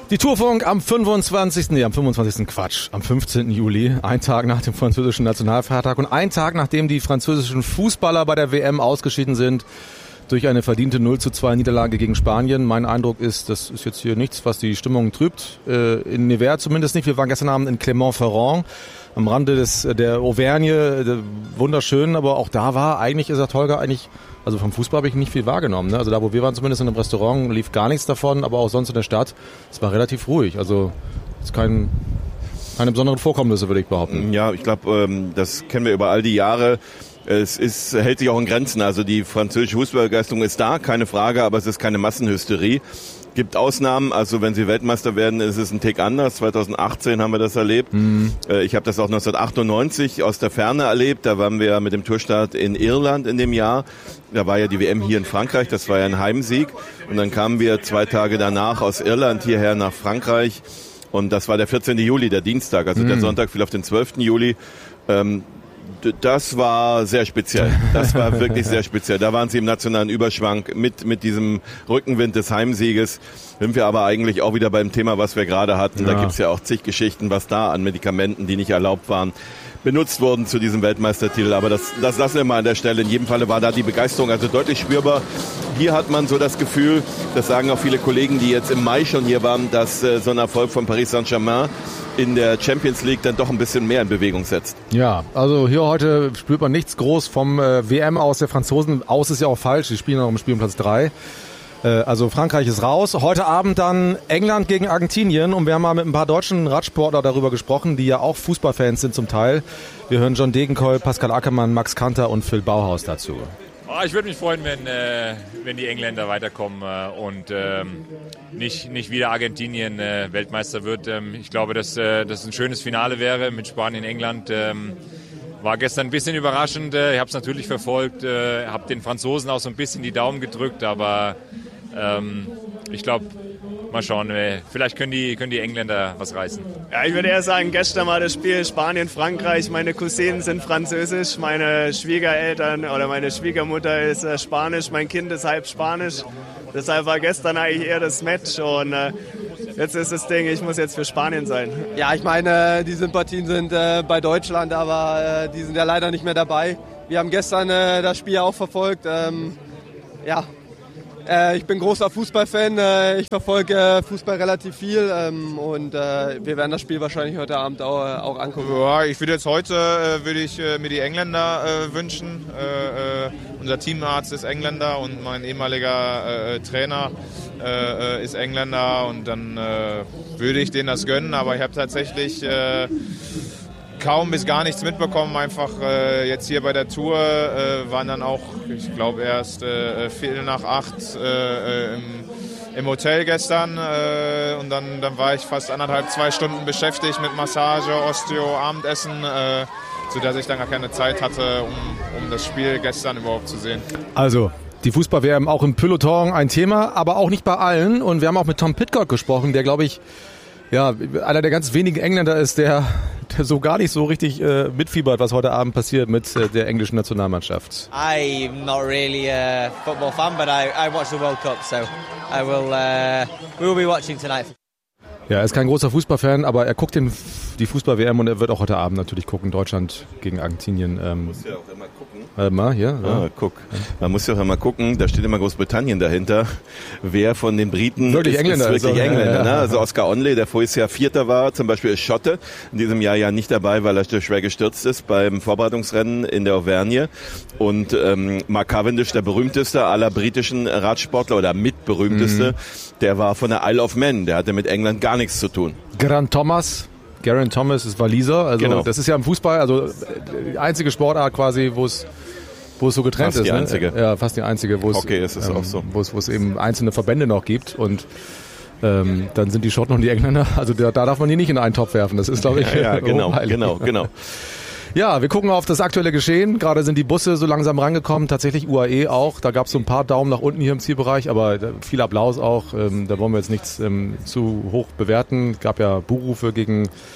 Die Tourfunk am 25. Am 15. Juli, ein Tag nach dem französischen Nationalfeiertag und ein Tag nachdem die französischen Fußballer bei der WM ausgeschieden sind durch eine verdiente 0:2 Niederlage gegen Spanien. Mein Eindruck ist, das ist jetzt hier nichts, was die Stimmung trübt. In Nevers zumindest nicht. Wir waren gestern Abend in Clermont-Ferrand am Rande der Auvergne. Wunderschön, aber auch da war eigentlich, ist Holger, also vom Fußball habe ich nicht viel wahrgenommen. Ne? Also da, wo wir waren, zumindest in einem Restaurant, lief gar nichts davon, aber auch sonst in der Stadt, es war relativ ruhig. Also es ist keine besonderen Vorkommnisse, würde ich behaupten. Ja, ich glaube, das kennen wir über all die Jahre. Es hält sich auch in Grenzen. Also die französische Fußballbegeisterung ist da, keine Frage, aber es ist keine Massenhysterie. Gibt Ausnahmen, also wenn sie Weltmeister werden, ist es ein Tick anders. 2018 haben wir das erlebt. Ich habe das auch 1998 aus der Ferne erlebt. Da waren wir mit dem Tourstart in Irland in dem Jahr. Da war ja die WM hier in Frankreich, das war ja ein Heimsieg. Und dann kamen wir 2 Tage danach aus Irland hierher nach Frankreich. Und das war der 14. Juli, der Dienstag. Also der Sonntag fiel auf den 12. Juli. Das war sehr speziell. Das war wirklich sehr speziell. Da waren sie im nationalen Überschwang mit diesem Rückenwind des Heimsieges. Sind wir aber eigentlich auch wieder beim Thema, was wir gerade hatten. Ja. Da gibt's ja auch zig Geschichten, was da an Medikamenten, die nicht erlaubt waren, benutzt wurden zu diesem Weltmeistertitel. Aber das lassen wir mal an der Stelle. In jedem Falle war da die Begeisterung also deutlich spürbar. Hier hat man so das Gefühl, das sagen auch viele Kollegen, die jetzt im Mai schon hier waren, dass so ein Erfolg von Paris Saint-Germain in der Champions League dann doch ein bisschen mehr in Bewegung setzt. Ja, also hier heute spürt man nichts groß vom WM aus der Franzosen. Aus ist ja auch falsch, die spielen noch im Spiel um Platz 3. Also Frankreich ist raus. Heute Abend dann England gegen Argentinien. Und wir haben mal mit ein paar deutschen Radsportler darüber gesprochen, die ja auch Fußballfans sind zum Teil. Wir hören John Degenkolb, Pascal Ackermann, Max Kanter und Phil Bauhaus dazu. Ich würde mich freuen, wenn die Engländer weiterkommen und nicht wieder Argentinien Weltmeister wird. Ich glaube, dass das ein schönes Finale wäre mit Spanien-England. War gestern ein bisschen überraschend. Ich habe es natürlich verfolgt, habe den Franzosen auch so ein bisschen die Daumen gedrückt, aber ich glaube, mal schauen, vielleicht können die Engländer was reißen. Ja, ich würde eher sagen, gestern war das Spiel Spanien-Frankreich. Meine Cousinen sind französisch, meine Schwiegereltern oder meine Schwiegermutter ist Spanisch, mein Kind ist halb Spanisch. Deshalb war gestern eigentlich eher das Match und jetzt ist das Ding, ich muss jetzt für Spanien sein. Ja, ich meine, die Sympathien sind bei Deutschland, aber die sind ja leider nicht mehr dabei. Wir haben gestern das Spiel auch verfolgt. Ich bin großer Fußballfan, ich verfolge Fußball relativ viel und wir werden das Spiel wahrscheinlich heute Abend auch angucken. Ja, ich würde jetzt heute mir die Engländer wünschen. Unser Teamarzt ist Engländer und mein ehemaliger Trainer ist Engländer und dann würde ich denen das gönnen, aber ich habe tatsächlich kaum bis gar nichts mitbekommen, einfach jetzt hier bei der Tour waren dann auch, ich glaube erst 7:45 im Hotel gestern und dann war ich fast 2 Stunden beschäftigt mit Massage, Osteo, Abendessen, sodass ich dann gar keine Zeit hatte, um das Spiel gestern überhaupt zu sehen. Also die Fußball-WM auch im Peloton ein Thema, aber auch nicht bei allen und wir haben auch mit Tom Pidcock gesprochen, der glaube ich einer der ganz wenigen Engländer ist, der so gar nicht so richtig mitfiebert, was heute Abend passiert mit der englischen Nationalmannschaft. I'm not really a football fan, but I watch the World Cup, so we will be watching tonight. Ja, er ist kein großer Fußballfan, aber er guckt die Fußball-WM und er wird auch heute Abend natürlich gucken, Deutschland gegen Argentinien. Man muss ja auch immer gucken. Guck. Man muss ja auch immer gucken, da steht immer Großbritannien dahinter, wer von den Briten wirklich Engländer ist wirklich Engländer. Ja. Ne? Also Oscar Onley, der voriges Jahr Vierter war, zum Beispiel ist Schotte, in diesem Jahr ja nicht dabei, weil er schwer gestürzt ist beim Vorbereitungsrennen in der Auvergne. Und Mark Cavendish, der berühmteste aller britischen Radsportler oder mitberühmteste, der war von der Isle of Man, der hatte mit England gar nichts zu tun. Geraint Thomas ist Waliser, also genau. Das ist ja im Fußball, also die einzige Sportart quasi, wo es so getrennt fast ist. Die einzige. Ja, fast die einzige. Hockey ist es auch so. Wo es eben einzelne Verbände noch gibt und dann sind die Schotten und die Engländer, also da darf man die nicht in einen Topf werfen, das ist glaube ich genau. Ja, wir gucken auf das aktuelle Geschehen. Gerade sind die Busse so langsam rangekommen, tatsächlich UAE auch. Da gab es so ein paar Daumen nach unten hier im Zielbereich, aber viel Applaus auch. Da wollen wir jetzt nichts zu hoch bewerten. Es gab ja Buhrufe gegen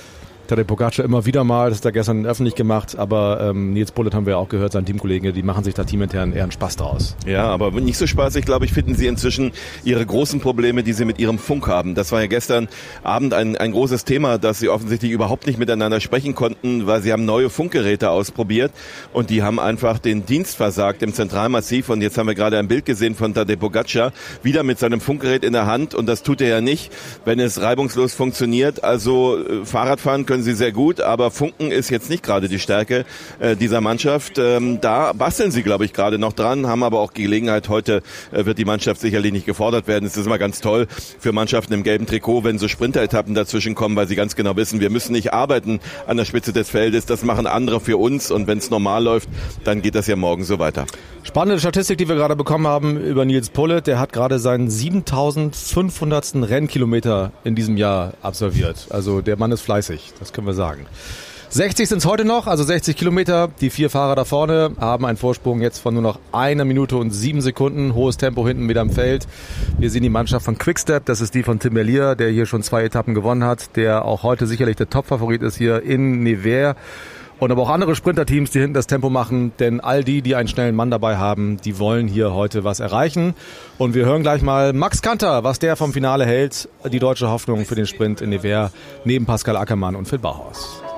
Tadej Pogacar immer wieder mal, das hat er gestern öffentlich gemacht, aber Nils Bullitt haben wir auch gehört, sein Teamkollege, die machen sich da teamintern eher einen Spaß draus. Ja, aber nicht so spaßig, glaube ich, finden sie inzwischen ihre großen Probleme, die sie mit ihrem Funk haben. Das war ja gestern Abend ein großes Thema, dass sie offensichtlich überhaupt nicht miteinander sprechen konnten, weil sie haben neue Funkgeräte ausprobiert und die haben einfach den Dienst versagt im Zentralmassiv. Und jetzt haben wir gerade ein Bild gesehen von Tadej Pogacar, wieder mit seinem Funkgerät in der Hand, und das tut er ja nicht, wenn es reibungslos funktioniert. Also Fahrradfahren können sie sehr gut, aber Funken ist jetzt nicht gerade die Stärke dieser Mannschaft. Da basteln sie, glaube ich, gerade noch dran, haben aber auch Gelegenheit. Heute wird die Mannschaft sicherlich nicht gefordert werden. Es ist immer ganz toll für Mannschaften im gelben Trikot, wenn so Sprinteretappen dazwischen kommen, weil sie ganz genau wissen, wir müssen nicht arbeiten an der Spitze des Feldes, das machen andere für uns, und wenn es normal läuft, dann geht das ja morgen so weiter. Spannende Statistik, die wir gerade bekommen haben über Nils Bullitt. Der hat gerade seinen 7500. Rennkilometer in diesem Jahr absolviert. Also der Mann ist fleißig, das können wir sagen. 60 sind es heute noch, also 60 Kilometer. Die 4 Fahrer da vorne haben einen Vorsprung jetzt von nur noch 1 Minute und 7 Sekunden. Hohes Tempo hinten wieder im Feld. Wir sehen die Mannschaft von Quickstep, das ist die von Tim Merlier, der hier schon 2 Etappen gewonnen hat, der auch heute sicherlich der Top-Favorit ist hier in Nevers. Und aber auch andere Sprinterteams, die hinten das Tempo machen, denn all die einen schnellen Mann dabei haben, die wollen hier heute was erreichen. Und wir hören gleich mal Max Kanter, was der vom Finale hält, die deutsche Hoffnung für den Sprint in Nevers, neben Pascal Ackermann und Phil Bauhaus.